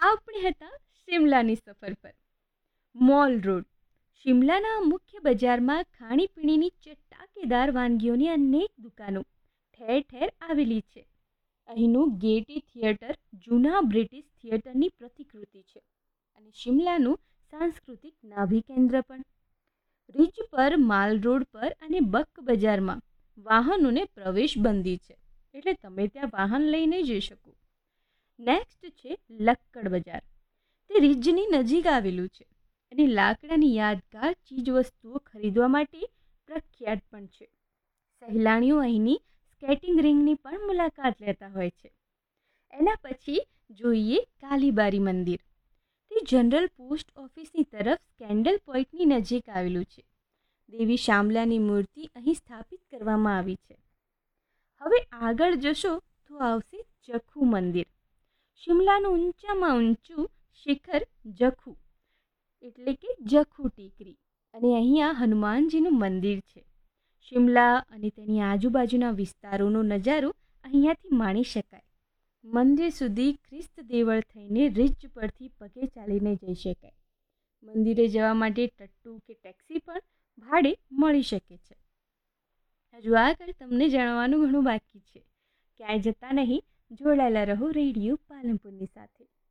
આપણે હતા શિમલાની સફર પર. Mall road. શિમલાના મુખ્ય બજારમાં ખાણીપીણીની ચટાકેદાર વાનગીઓની અનેક દુકાનો ઠેર ઠેર આવેલી છે. અહીંનું ગેટી થિયેટર જૂના બ્રિટિશ થિયેટરની પ્રતિકૃતિ છે અને શિમલાનું સાંસ્કૃતિક નાભી કેન્દ્ર પણ. રિજ પર, માલ રોડ પર અને બક બજારમાં વાહનોને પ્રવેશ બંધી છે, એટલે તમે ત્યાં વાહન લઈને જઈ શકો. નેક્સ્ટ છે લક્કડ બજાર. તે રિજની નજીક આવેલું છે અને લાકડાની યાદગાર ચીજવસ્તુઓ ખરીદવા માટે પ્રખ્યાત પણ છે. સહેલાણીઓ અહીંની સ્કેટિંગ રિંગની પણ મુલાકાત લેતા હોય છે. એના પછી જોઈએ કાલીબારી મંદિર. તે જનરલ પોસ્ટ ઓફિસની તરફ સ્કેન્ડલ પોઈન્ટની નજીક આવેલું છે. દેવી શામલાની મૂર્તિ અહીં સ્થાપિત કરવામાં આવી છે. હવે આગળ જશો તો આવશે જખુ મંદિર. શિમલાનું ઊંચામાં ઊંચું શિખર જખુ એટલે કે જખુ ટેકરી, અને અહીંયા હનુમાનજીનું મંદિર છે. શિમલા અને તેની આજુબાજુના વિસ્તારોનો નજારો અહીંયાથી માણી શકાય. મંદિર સુધી ખ્રિસ્ત દેવળ થઈને રિજ પરથી પગે ચાલીને જઈ શકાય. મંદિરે જવા માટે ટટ્ટુ કે ટેક્સી પણ ભાડે મળી શકે છે. હજુ આગળ તમને જાણવાનું ઘણું બાકી છે. ક્યાંય જતા નહીં, જોડાયેલા રહો રેડિયો પાલનપુરની સાથે.